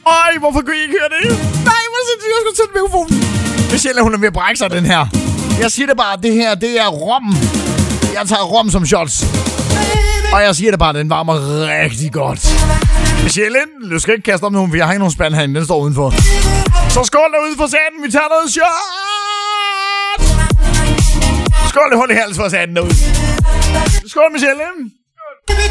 Øj, hvorfor kunne I ikke høre det? Nej, hvor sindssygt, jeg skulle tænde mikrofonen. Michelle, hun er ved at brække sig, den her. Jeg siger det bare, det her, det er rom. Jeg tager rom som shots. Og jeg siger det bare, den varmer rigtig godt. Michelle, du skal ikke kaste om nogen, for jeg har ikke nogen spand herinde, den står udenfor. Så skål derude for satan, vi tager noget shot! Skål, hold i hals for satan derude. Skål, Michelle.